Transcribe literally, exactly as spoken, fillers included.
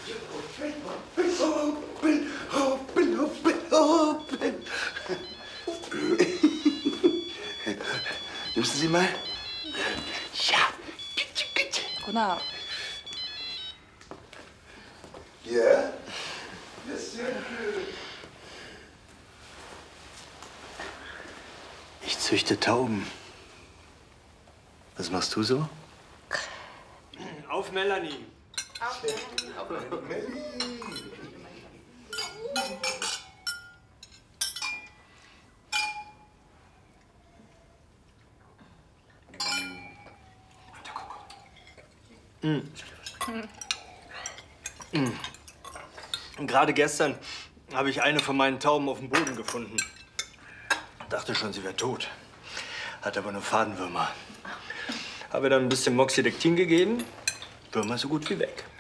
Hoppel, hoppel, hoppel, hoppel. Nimmst du sie mal? Ja, bitte, bitte. Gunnar. Ja? Das sehr schön. Ich züchte Tauben. Was machst du so? Auf Melanie. Auf Melanie. Auf Melanie. Mm. Mm. Gerade gestern habe ich eine von meinen Tauben auf dem Boden gefunden. Dachte schon, sie wäre tot. Hat aber nur Fadenwürmer. Habe dann ein bisschen Moxidectin gegeben. Würmer so gut wie weg.